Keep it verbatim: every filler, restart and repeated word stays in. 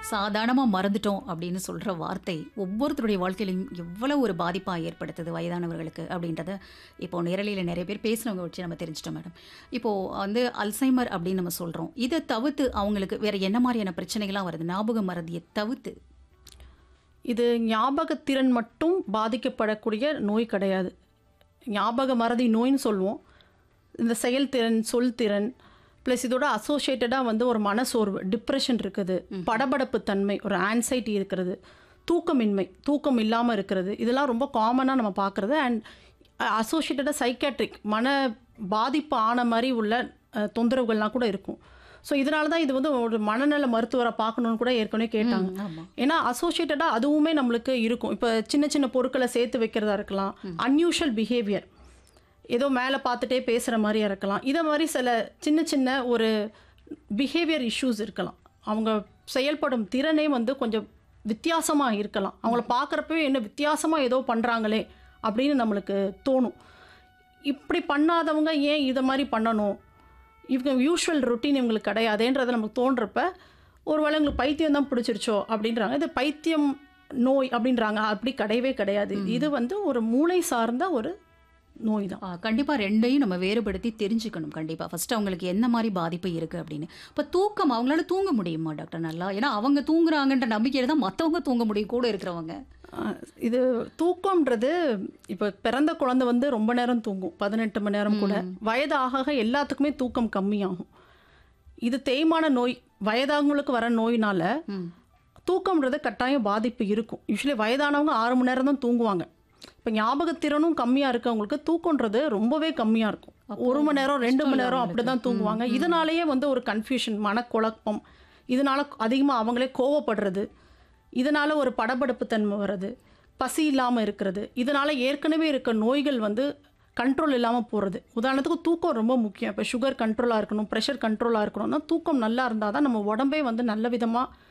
சாதாரணமா மறந்துட்டோம் அப்படின்னு சொல்ற வார்த்தை ஒவ்வொருத்தருடைய வாழ்க்கையிலும் எவ்வளவு ஒரு பாதிப்பா ஏற்படுத்துது வயதானவர்களுக்கு அப்படின்றத இப்போ நேரலையில் நிறைய பேர் பேசினவங்க வச்சு நம்ம தெரிஞ்சிட்டோம் மேடம். இப்போ வந்து அல்சைமர் அப்படின்னு நம்ம சொல்றோம். இதை தவிர்த்து அவங்களுக்கு வேற என்ன மாதிரியான பிரச்சனைகள்லாம் வருது ஞாபக மறதியை தவிர்த்து? இது ஞாபகத்திறன் மட்டும் பாதிக்கப்படக்கூடிய நோய் கிடையாது. ஞாபக மறதி நோயின்னு சொல்லுவோம். இந்த செயல்திறன், சொல்திறன் ப்ளஸ் இதோட அசோசியேட்டடாக வந்து ஒரு மனசோர்வு, டிப்ரெஷன் இருக்குது, படபடப்பு தன்மை, ஒரு ஆன்சைட்டி இருக்கிறது, தூக்கமின்மை, தூக்கம் இல்லாமல் இருக்கிறது, இதெல்லாம் ரொம்ப காமனாக நம்ம பார்க்குறது. அண்ட் அசோசியேட்டடாக சைக்காட்ரிக் மன பாதிப்பு ஆன மாதிரி உள்ள அஹ், தொந்தரவுகள்லாம் கூட இருக்கும். ஸோ இதனால தான் இது வந்து ஒரு மனநல மருத்துவரை பார்க்கணுன்னு கூட ஏற்கனவே கேட்டாங்க. ஆமா. ஏன்னா அசோசியேட்டடாக அதுவுமே நம்மளுக்கு இருக்கும். இப்போ சின்ன சின்ன பொருட்களை சேர்த்து வைக்கிறதா இருக்கலாம், அன்யூஷுவல் பிஹேவியர், ஏதோ மேலே பார்த்துட்டே பேசுகிற மாதிரியா இருக்கலாம், இதை மாதிரி சில சின்ன சின்ன ஒரு பிஹேவியர் இஷ்யூஸ் இருக்கலாம். அவங்க செயல்படும் திறனே வந்து கொஞ்சம் வித்தியாசமாக இருக்கலாம். அவங்கள பார்க்குறப்பவே என்ன வித்தியாசமாக ஏதோ பண்ணுறாங்களே அப்படின்னு நம்மளுக்கு தோணும். இப்படி பண்ணாதவங்க ஏன் இதை மாதிரி பண்ணணும், இவங்க யூஷுவல் ரொட்டீன் இவங்களுக்கு கிடையாதுன்றதை நமக்கு தோன்றப்ப ஒருவேளை எங்களுக்கு பைத்தியம் தான் பிடிச்சிருச்சோ அப்படின்றாங்க. இது பைத்தியம் நோய் அப்படின்றாங்க. அப்படி கிடையவே கிடையாது. இது வந்து ஒரு மூளை சார்ந்த ஒரு நோய் தான். ஆ, கண்டிப்பா ரெண்டையும் நம்ம வேறுபடுத்தி தெரிஞ்சுக்கணும். கண்டிப்பா ஃபர்ஸ்ட் அவங்களுக்கு என்ன மாதிரி பாதிப்பு இருக்கு அப்படின்னு. இப்போ தூக்கம் அவங்களால தூங்க முடியுமா டாக்டர் நல்லா? ஏன்னா அவங்க தூங்குறாங்கன்ற நம்பிக்கையில தான் மற்றவங்க தூங்க முடியும் கூட இருக்கிறவங்க. ஆஹ் இது தூக்கம்ன்றது இப்போ பிறந்த குழந்தை வந்து ரொம்ப நேரம் தூங்கும், பதினெட்டு மணி நேரம் கூட. வயது ஆக ஆக எல்லாத்துக்குமே தூக்கம் கம்மியாகும். இது தேய்மான நோய், வயதானவங்களுக்கு வர நோயினால ம். தூக்கம்ன்றது கட்டாயம் பாதிப்பு இருக்கும். யூஸ்வலி வயதானவங்க ஆறு மணி நேரம் தான் தூங்குவாங்க. இப்போ ஞாபகத்திறனும் கம்மியாக இருக்கவங்களுக்கு தூக்கம்ன்றது ரொம்பவே கம்மியாக இருக்கும். ஒரு மணி நேரம் ரெண்டு மணி நேரம் அப்படி தான் தூங்குவாங்க. இதனாலேயே வந்து ஒரு கன்ஃபியூஷன், மனக்குழப்பம், இதனால அதிகமாக அவங்களே கோவப்படுறது, இதனால ஒரு படபடப்பு தன்மை வர்றது, பசி இல்லாமல் இருக்கிறது, இதனால ஏற்கனவே இருக்க நோய்கள் வந்து கண்ட்ரோல் இல்லாமல் போகிறது. உதாரணத்துக்கு தூக்கம் ரொம்ப முக்கியம். இப்போ சுகர் கண்ட்ரோலாக இருக்கணும், ப்ரெஷர் கண்ட்ரோலாக இருக்கணும்னா தூக்கம் நல்லா இருந்தால் தான் நம்ம உடம்பே வந்து நல்ல விதமாக